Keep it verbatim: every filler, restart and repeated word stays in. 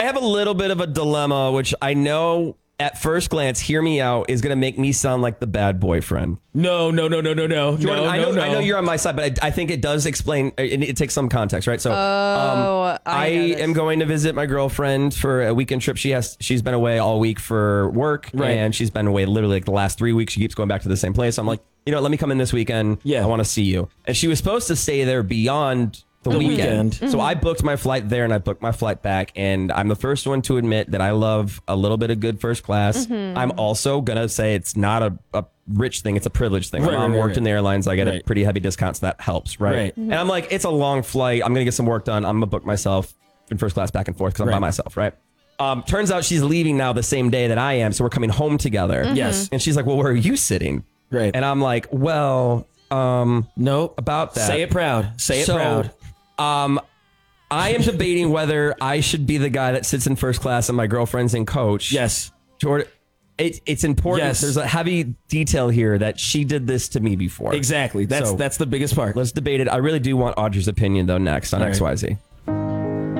have a little bit of a dilemma, which I know at first glance, hear me out, is going to make me sound like the bad boyfriend. No, no, no, no, no, no. Jordan, no, I know, no, no. I know you're on my side, but I, I think it does explain. It, it takes some context, right? So, Oh, um, I I, know this. am going to visit my girlfriend for a weekend trip. She has, she's been away all week for work, Right. and she's been away literally like the last three weeks. She keeps going back to the same place. I'm like, you know, let me come in this weekend. Yeah. I want to see you. And she was supposed to stay there beyond the, The weekend. weekend. So I booked my flight there and I booked my flight back. And I'm the first one to admit that I love a little bit of good first class. Mm-hmm. I'm also going to say it's not a, a rich thing. It's a privilege thing. Right, My mom right, worked right. in the airlines. I get a Right. pretty heavy discount, so that helps, right? Right. And I'm like, it's a long flight. I'm going to get some work done. I'm going to book myself in first class back and forth because I'm by Right. myself, right? Um, turns out she's leaving now the same day that I am. So we're coming home together. Mm-hmm. Yes. And she's like, well, where are you sitting? Right. And I'm like, well, um, no. about that. Say it proud. Say it So, proud. Um, I am debating whether I should be the guy that sits in first class and my girlfriend's in coach. Yes. Jordan, it, it's important. Yes. There's a heavy detail here that she did this to me before. Exactly. That's So- that's the biggest part. Let's debate it. I really do want Audrey's opinion though next on All right. X Y Z.